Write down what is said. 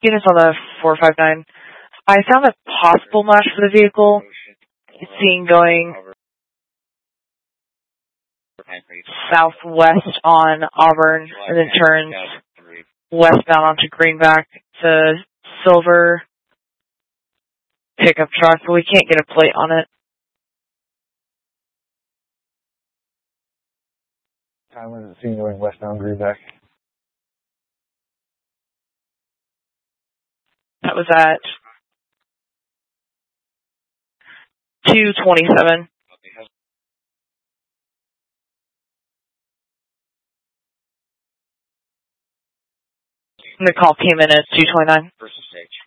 Units on the 459. I found a possible match for the vehicle. It's seen going southwest on Auburn and then turns westbound onto Greenback. It's a silver pickup truck, but we can't get a plate on it. Time was it seen going westbound Greenback? That was at 2:27. And the call came in at 2:29.